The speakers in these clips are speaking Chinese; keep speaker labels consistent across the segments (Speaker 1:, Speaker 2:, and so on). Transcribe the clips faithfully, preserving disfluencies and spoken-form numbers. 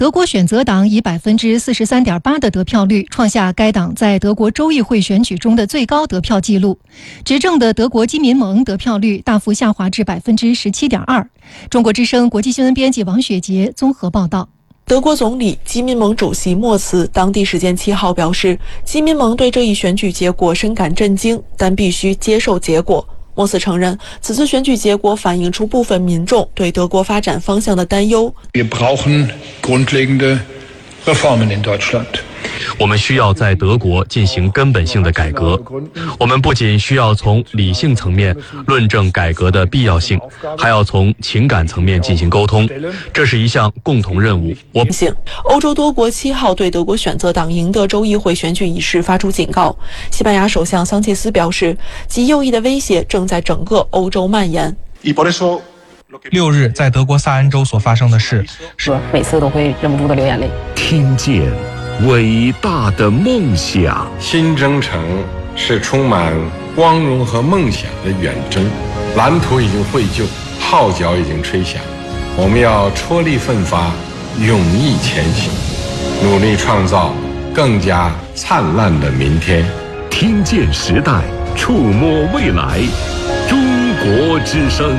Speaker 1: 德国选择党以百分之四十三点八的得票率创下该党在德国州议会选举中的最高得票纪录。执政的德国基民盟得票率大幅下滑至百分之十七点二。中国之声国际新闻编辑王雪杰综合报道。
Speaker 2: 德国总理、基民盟主席莫茨当地时间七号表示，基民盟对这一选举结果深感震惊，但必须接受结果。莫茨承认，此次选举结果反映出部分民众对德国发展方向的担忧。
Speaker 3: Wir brauchen grundlegende Reformen in Deutschland.
Speaker 4: 我们需要在德国进行根本性的改革。我们不仅需要从理性层面论证改革的必要性，还要从情感层面进行沟通，这是一项共同任务。我
Speaker 2: 欧洲多国七号对德国选择党赢得州议会选举一事发出警告。西班牙首相桑切斯表示，极右翼的威胁正在整个欧洲蔓延。
Speaker 5: 六日在德国萨恩州所发生的事，
Speaker 6: 是每次都会忍不住的流眼泪。
Speaker 7: 听见伟大的梦想，
Speaker 8: 新征程是充满光荣和梦想的远征，蓝图已经绘就，号角已经吹响，我们要踔厉奋发，勇毅前行，努力创造更加灿烂的明天。
Speaker 7: 听见时代，触摸未来，中国之声。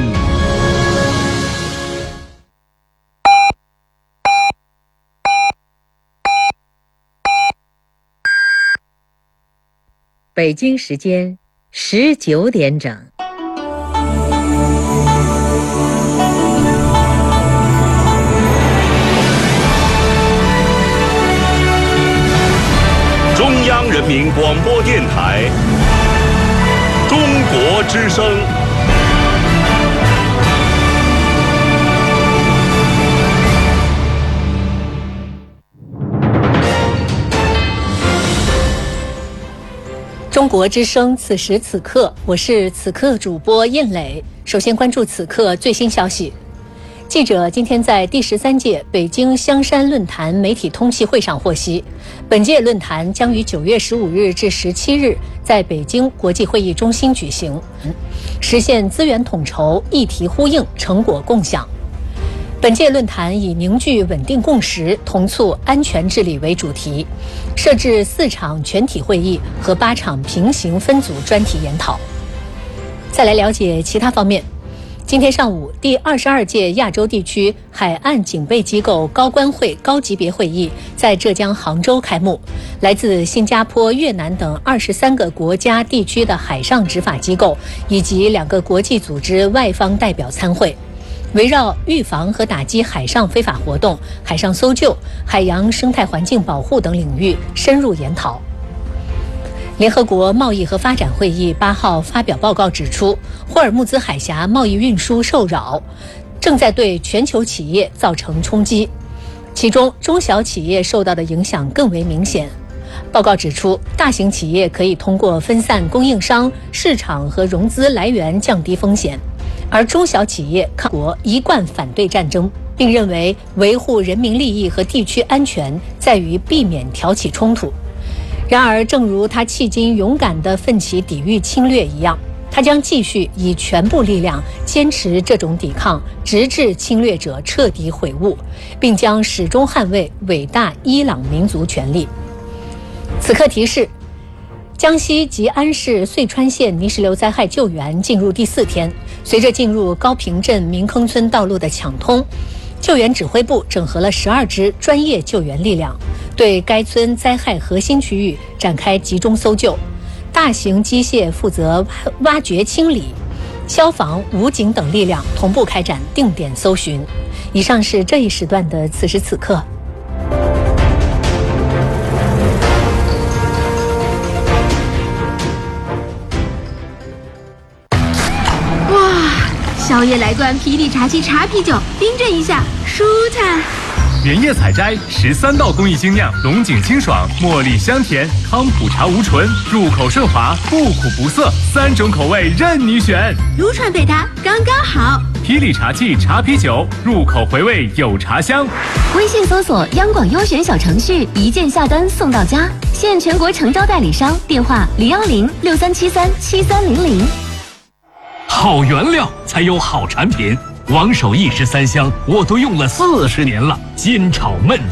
Speaker 9: 北京时间十九点整。
Speaker 7: 中央人民广播电台，中国之声。
Speaker 1: 中国之声，此时此刻，我是此刻主播印磊。首先关注此刻最新消息。记者今天在第十三届北京香山论坛媒体通气会上获悉，本届论坛将于九月十五日至十七日在北京国际会议中心举行，实现资源统筹、议题呼应、成果共享。本届论坛以凝聚稳定共识、同促安全治理为主题，设置四场全体会议和八场平行分组专题研讨。再来了解其他方面。今天上午，第二十二届亚洲地区海岸警备机构高官会高级别会议在浙江杭州开幕，来自新加坡、越南等二十三个国家地区的海上执法机构以及两个国际组织外方代表参会。围绕预防和打击海上非法活动、海上搜救、海洋生态环境保护等领域深入研讨。联合国贸易和发展会议八号发表报告指出，霍尔木兹海峡贸易运输受扰，正在对全球企业造成冲击，其中中小企业受到的影响更为明显。报告指出，大型企业可以通过分散供应商、市场和融资来源降低风险，而中小企业抗国一贯反对战争，并认为维护人民利益和地区安全在于避免挑起冲突。然而，正如他迄今勇敢地奋起抵御侵略一样，他将继续以全部力量坚持这种抵抗，直至侵略者彻底悔悟，并将始终捍卫伟大伊朗民族权利。此刻提示：江西吉安市遂川县泥石流灾害救援进入第四天，随着进入高坪镇民坑村道路的抢通，救援指挥部整合了十二支专业救援力量，对该村灾害核心区域展开集中搜救，大型机械负责挖掘清理，消防、武警等力量同步开展定点搜寻。以上是这一时段的此时此刻。
Speaker 10: 宵夜来罐霹雳茶七茶啤酒，冰镇一下，舒坦。
Speaker 11: 原叶采摘，十三道工艺精酿，龙井清爽，茉莉香甜，康普茶无醇，入口顺滑，不苦不涩，三种口味任你选。
Speaker 10: 撸串配它刚刚好。
Speaker 11: 霹雳茶器茶啤酒，入口回味有茶香。
Speaker 12: 微信搜索央广优选小程序，一键下单送到家。现全国诚招代理商，电话零幺零六三七三七三零零。
Speaker 13: 好原料才有好产品，王守一石三香我都用了四十年了，煎炒焖